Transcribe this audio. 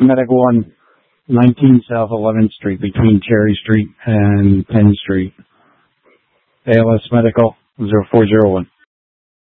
Medical on 19 South 11th Street between Cherry Street and Penn Street. ALS Medical 0401.